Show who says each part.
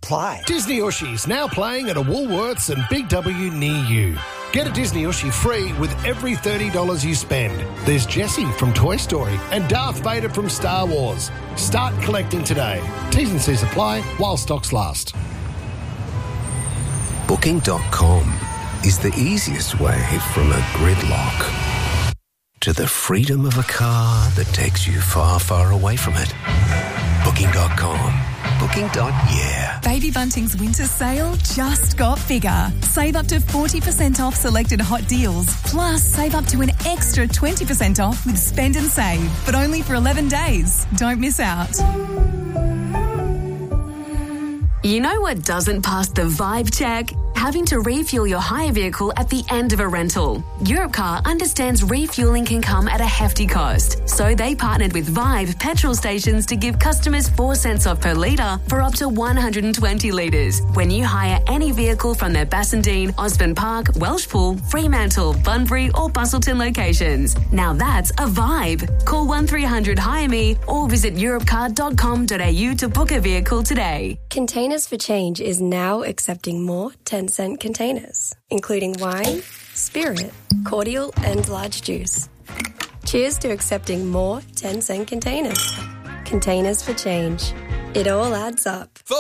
Speaker 1: apply.
Speaker 2: Disney Ushi's now playing at a Woolworths and Big W near you. Get a Disney Ushi free with every $30 you spend. There's Jessie from Toy Story and Darth Vader from Star Wars. Start collecting today. T's and C's apply while stocks last.
Speaker 3: Booking.com is the easiest way from a gridlock to the freedom of a car that takes you far, far away from it. Booking.com. Booking.yeah.
Speaker 4: Baby Bunting's winter sale just got bigger. Save up to 40% off selected hot deals. Plus, save up to an extra 20% off with Spend and Save. But only for 11 days. Don't miss out.
Speaker 5: You know what doesn't pass the vibe check? Having to refuel your hire vehicle at the end of a rental. Europcar understands refueling can come at a hefty cost, so they partnered with Vibe petrol stations to give customers 4 cents off per litre for up to 120 litres when you hire any vehicle from their Bassendean, Osborne Park, Welshpool, Fremantle, Bunbury or Bustleton locations. Now that's a vibe. Call 1300 Hire Me or visit europcar.com.au to book a vehicle today.
Speaker 6: Containers for Change is now accepting more 10-cent containers, including wine, spirit, cordial and large juice. Cheers to accepting more 10-cent containers. Containers for Change. It all adds up.